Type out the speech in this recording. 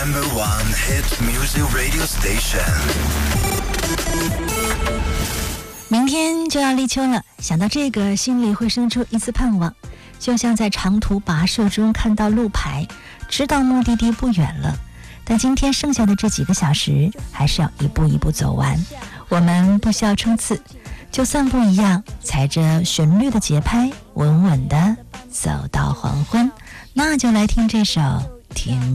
No.1 hit music radio station。 明天就要立秋了，想到这个，心里会生出一丝盼望，就像在长途跋涉中看到路牌，知道目的地不远了。但今天剩下的这几个小时，还是要一步一步走完。我们不需要冲刺，就散步一样，踩着旋律的节拍，稳稳地走到黄昏。那就来听这首《甜》。